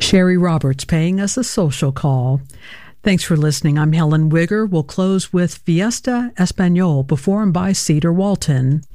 Sherry Roberts paying us a social call. Thanks for listening. I'm Helen Wigger. We'll close with Fiesta Español, performed by Cedar Walton.